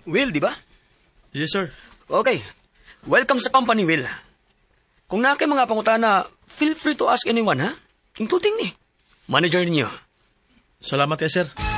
Will, di ba? Yes, sir. Okay. Welcome sa company, Will. Kung na kayo mga pangutana, feel free to ask anyone, ha? Including ni. Manager ninyo. Salamat, sir.